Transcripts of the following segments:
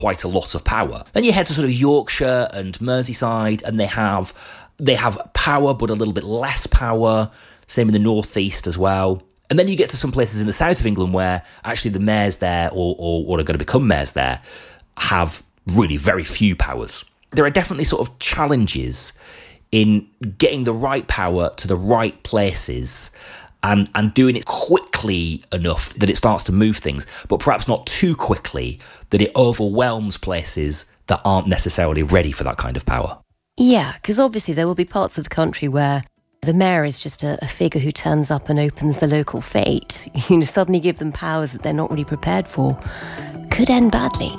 quite a lot of power. Then you head to sort of Yorkshire and Merseyside, and they have power, but a little bit less power. Same in the northeast as well. And then you get to some places in the south of England where actually the mayors there, or what are going to become mayors there, have really very few powers. There are definitely sort of challenges in getting the right power to the right places and doing it quickly enough that it starts to move things, but perhaps not too quickly that it overwhelms places that aren't necessarily ready for that kind of power. Yeah, because obviously there will be parts of the country where the mayor is just a figure who turns up and opens the local fate. Suddenly give them powers that they're not really prepared for. Could end badly.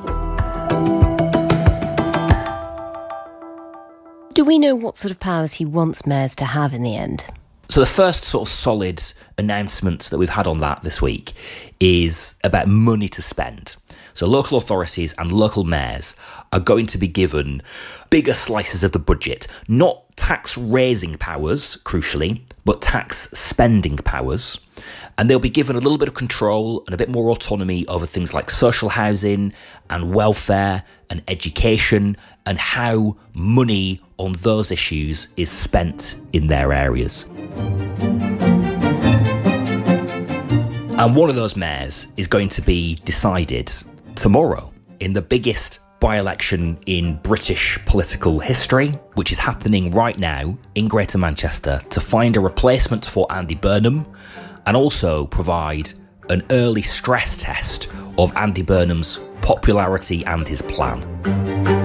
Do we know what sort of powers he wants mayors to have in the end? So the first sort of solid announcement that we've had on that this week is about money to spend. So local authorities and local mayors are going to be given bigger slices of the budget, not tax-raising powers, crucially, but tax-spending powers. And they'll be given a little bit of control and a bit more autonomy over things like social housing and welfare and education and how money on those issues is spent in their areas. And one of those mayors is going to be decided tomorrow in the biggest by-election in British political history, which is happening right now in Greater Manchester, to find a replacement for Andy Burnham and also provide an early stress test of Andy Burnham's popularity and his plan.